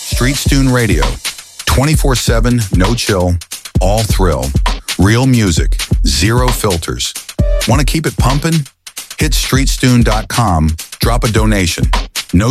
Street Stune Radio. 24/7, no chill, all thrill. Real music, zero filters. Want to keep it pumping? Hit streetstune.com, drop a donation.